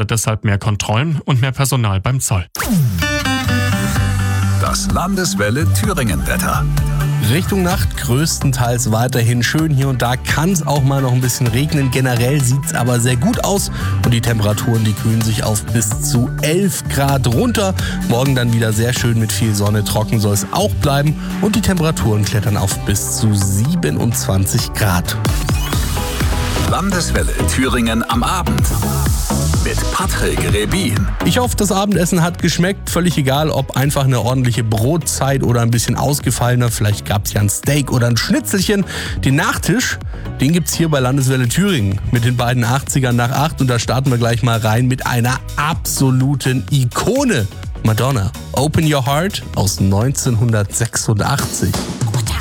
fordert deshalb mehr Kontrollen und mehr Personal beim Zoll. Das Landeswelle Thüringen-Wetter. Richtung Nacht größtenteils weiterhin schön. Hier und da kann es auch mal noch ein bisschen regnen. Generell sieht es aber sehr gut aus und die Temperaturen, die kühlen sich auf bis zu 11 Grad runter. Morgen dann wieder sehr schön mit viel Sonne. Trocken soll es auch bleiben und die Temperaturen klettern auf bis zu 27 Grad. Landeswelle Thüringen am Abend mit Patrick Rebin. Ich hoffe, das Abendessen hat geschmeckt. Völlig egal, ob einfach eine ordentliche Brotzeit oder ein bisschen ausgefallener. Vielleicht gab es ja ein Steak oder ein Schnitzelchen. Den Nachtisch, den gibt's hier bei Landeswelle Thüringen mit den beiden 80ern nach 8. Und da starten wir gleich mal rein mit einer absoluten Ikone. Madonna, Open Your Heart aus 1986.